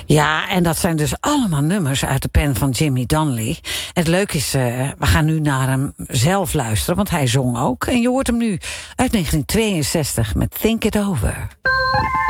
Ja, en dat zijn dus allemaal nummers uit de pen van Jimmy Donnelly. Het leuke is, we gaan nu naar hem zelf luisteren, want hij zong ook. En je hoort hem nu uit 1962 met Think It Over.